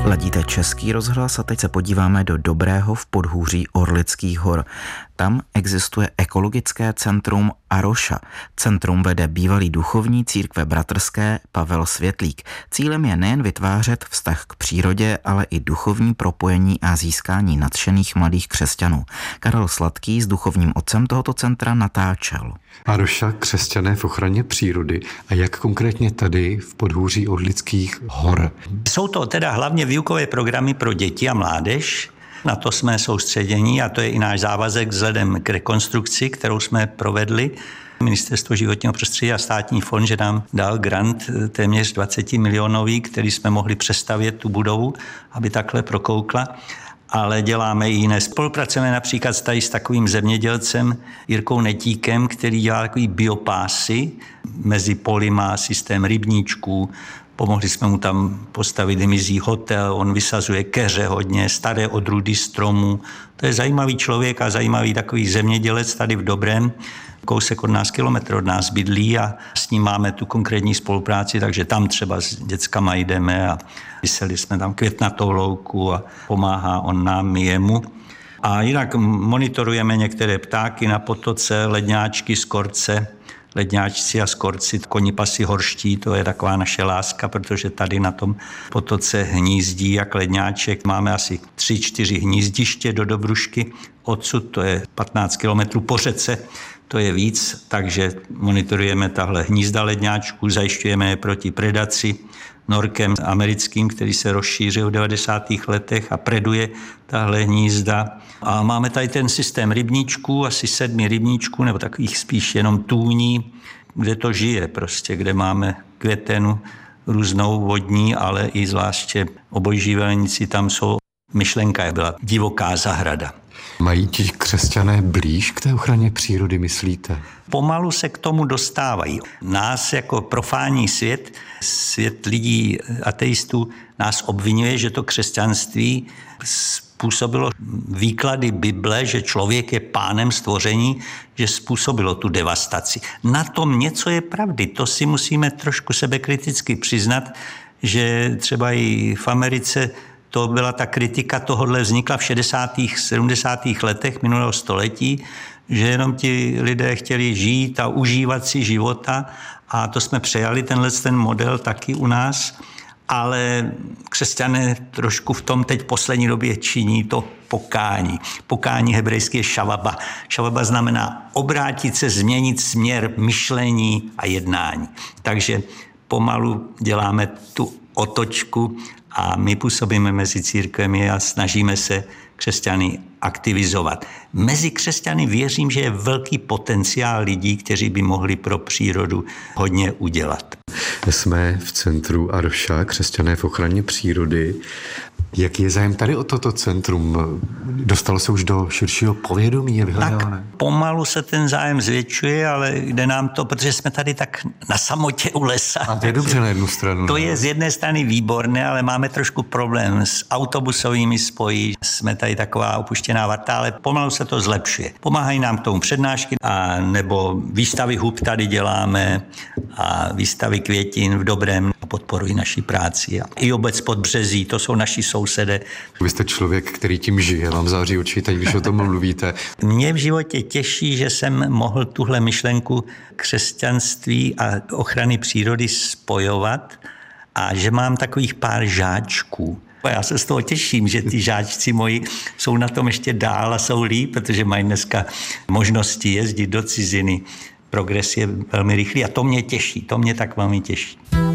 Ladíte Český rozhlas a teď se podíváme do Dobrého v podhůří Orlických hor. Tam existuje ekologické centrum Aroša. Centrum vede bývalý duchovní církve bratrské Pavel Světlík. Cílem je nejen vytvářet vztah k přírodě, ale i duchovní propojení a získání nadšených mladých křesťanů. Karel Sladký s duchovním otcem tohoto centra natáčel. Aroša, křesťané v ochraně přírody. A jak konkrétně tady v podhůří Orlických hor? Jsou to teda hlavně výukové programy pro děti a mládež. Na to jsme soustředění a to je i náš závazek vzhledem k rekonstrukci, kterou jsme provedli. Ministerstvo životního prostředí a státní fond, že nám dal grant téměř 20 milionový, který jsme mohli přestavět tu budovu, aby takhle prokoukla. Ale děláme i jiné. Spolupracujeme například tady s takovým zemědělcem Jirkou Netíkem, který dělá takový biopásy mezi polima, systém rybníčků. Pomohli jsme mu tam postavit hmyzí hotel, on vysazuje keře hodně, staré odrůdy stromů. To je zajímavý člověk a zajímavý takový zemědělec tady v Dobrém. Kousek od nás, kilometr od nás bydlí a s ním máme tu konkrétní spolupráci, takže tam třeba s dětskama jdeme a vyseli jsme tam květnatou louku a pomáhá on nám, my jemu. A jinak monitorujeme některé ptáky na potoce, ledňáčky, skorce, ledňáčci a skorci, konipasy horští, to je taková naše láska, protože tady na tom potoce hnízdí jak ledňáček. Máme asi 3-4 hnízdiště do Dobrušky, odsud to je 15 kilometrů po řece, to je víc, takže monitorujeme tahle hnízda ledňáčků, zajišťujeme je proti predaci norkem americkým, který se rozšířil v 90. letech a preduje tahle hnízda. A máme tady ten systém rybníčků, asi 7 rybníčků, nebo takových spíš jenom tůní, kde to žije prostě, kde máme květenu různou vodní, ale i zvláště obojživelníci, tam jsou. Myšlenka byla divoká zahrada. Mají ti křesťané blíž k té ochraně přírody, myslíte? Pomalu se k tomu dostávají. Nás jako profánní svět, svět lidí ateistů, nás obvinuje, že to křesťanství způsobilo výklady Bible, že člověk je pánem stvoření, že způsobilo tu devastaci. Na tom něco je pravdy. To si musíme trošku sebekriticky přiznat, že třeba i v Americe to byla ta kritika, tohodle vznikla v 60. 70. letech minulého století, že jenom ti lidé chtěli žít a užívat si života a to jsme přejali ten model taky u nás, ale křesťané trošku v tom teď poslední době činí to pokání. Pokání hebrejské je šavaba. Šavaba znamená obrátit se, změnit směr myšlení a jednání. Takže pomalu děláme tu otočku a my působíme mezi církvemi a snažíme se křesťany aktivizovat. Mezi křesťany věřím, že je velký potenciál lidí, kteří by mohli pro přírodu hodně udělat. Jsme v centru Aroša, křesťané v ochraně přírody. Jaký je zájem tady o toto centrum? Dostalo se už do širšího povědomí? Je vyhledávané? Tak pomalu se ten zájem zvětšuje, ale jde nám to, protože jsme tady tak na samotě u lesa. A to je dobře na jednu stranu. To je z jedné strany výborné, ale máme trošku problém s autobusovými spoji. Jsme tady taková opuštěná varta, ale pomalu se to zlepšuje. Pomáhají nám k tomu přednášky, a nebo výstavy hub tady děláme a výstavy květin v Dobrém podporují naši práci. I obec Podbřezí, to jsou naši sousedé. Vy jste člověk, který tím žije, vám září oči, teď když o tom mluvíte. Mě v životě těší, že jsem mohl tuhle myšlenku křesťanství a ochrany přírody spojovat a že mám takových pár žáčků. Já se z toho těším, že ty žáčci moji jsou na tom ještě dál a jsou líp, protože mají dneska možnosti jezdit do ciziny. Progres je velmi rychlý a to mě těší, to mě tak velmi těší.